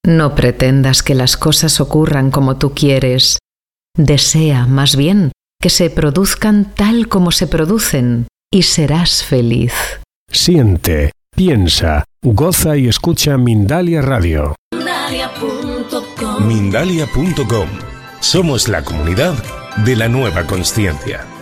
No pretendas que las cosas ocurran como tú quieres. Desea, más bien, que se produzcan tal como se producen y serás feliz. Siente, piensa, goza y escucha Mindalia Radio. Mindalia.com. Somos la comunidad de la nueva consciencia.